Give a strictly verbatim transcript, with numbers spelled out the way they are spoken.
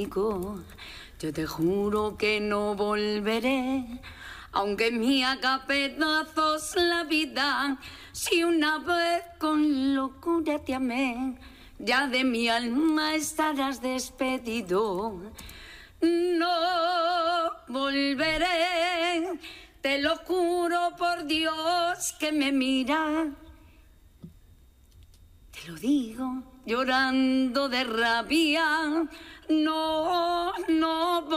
contigo. Yo te juro que no volveré, aunque me haga pedazos la vida. Si una vez con locura te amé, ya de mi alma estarás despedido. No volveré, te lo juro por Dios que me mira. Te lo digo llorando de rabia. No, no